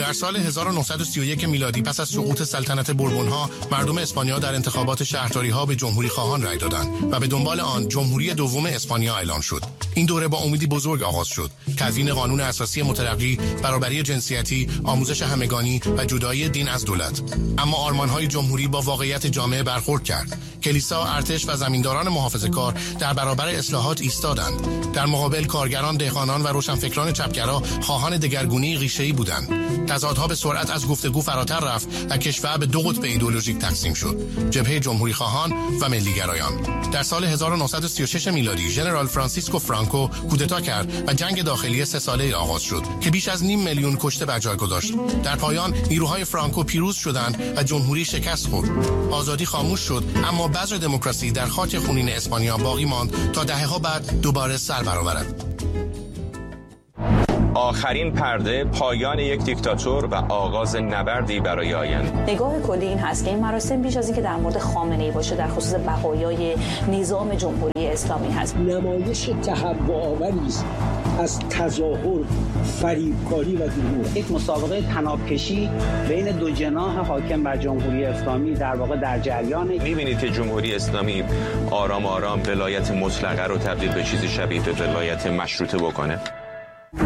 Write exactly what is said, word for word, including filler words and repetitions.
در سال هزار و نهصد و سی و یک میلادی پس از سقوط سلطنت بوربون‌ها، مردم اسپانیا در انتخابات شهرداری‌ها به جمهوری خواهان رأی دادند و به دنبال آن جمهوری دوم اسپانیا اعلان شد. این دوره با امیدی بزرگ آغاز شد. تدوین قانون اساسی مترقی، برابری جنسیتی، آموزش همگانی و جدایی دین از دولت. اما آرمان‌های جمهوری با واقعیت جامعه برخورد کرد. کلیسا، ارتش و زمینداران محافظه‌کار در برابر اصلاحات ایستادند. در مقابل کارگران، دهقانان و روشنفکران چپگرا خواهان دگرگونی ریشه‌ای بودند. تضادها به سرعت از گفتگو فراتر رفت و کشور به دو قطب ایدئولوژیک تقسیم شد: جبهه جمهوری خواهان و ملیگرایان. در سال هزار و نهصد و سی و شش میلادی ژنرال فرانسیسکو فرانکو کودتا کرد و جنگ داخلی سه ساله‌ای آغاز شد که بیش از نیم میلیون کشته بر جای گذاشت. در پایان نیروهای فرانکو پیروز شدند و جمهوری شکست خورد. آزادی خاموش شد، اما بذر دموکراسی در خاک خونین اسپانیا باقی ماند تا دهه‌ها بعد دوباره سر برآورد. آخرین پرده، پایان یک دیکتاتور و آغاز نبردی برای آینده. نگاه کلی این هست که این مراسم بیش از اینکه در مورد خامنه‌ای باشه، در خصوص بقایای نظام جمهوری اسلامی هست. نمایش تهوع‌آوری است از تظاهر، فریبکاری و دروغ. یک مسابقه طناب‌کشی بین دو جناح حاکم بر جمهوری اسلامی در واقع در جریان. می‌بینید که جمهوری اسلامی آرام آرام ولایت مطلقه رو تبدیل به چیزی شبیه به ولایت مشروطه بکنه.